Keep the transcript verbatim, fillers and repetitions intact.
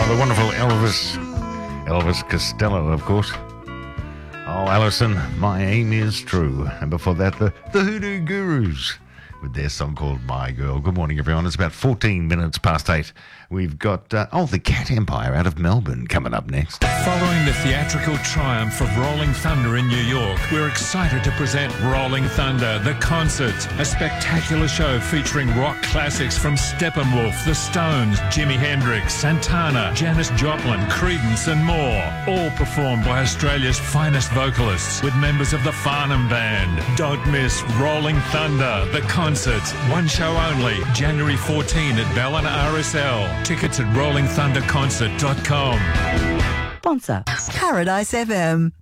the wonderful Elvis, Elvis Costello, of course. Oh, Alison, my aim is true. And before that, the, the Hoodoo Gurus with their song called My Girl. Good morning, everyone. It's about fourteen minutes past eight. We've got, uh, oh, the Cat Empire out of Melbourne coming up next. Following the theatrical triumph of Rolling Thunder in New York, we're excited to present Rolling Thunder, the concert, a spectacular show featuring rock classics from Steppenwolf, The Stones, Jimi Hendrix, Santana, Janis Joplin, Creedence and more, all performed by Australia's finest vocalists with members of the Farnham Band. Don't miss Rolling Thunder, the concert, one show only, January fourteenth at Ballina R S L. Tickets at rolling thunder concert dot com. Sponsor, Paradise F M.